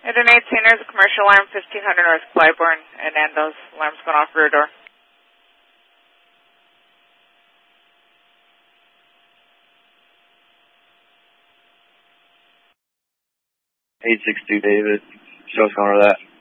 At an 18, there's a commercial alarm, 1500 North Clybourne, and Nando's alarm's going off rear door. 862 David. Show's going over that.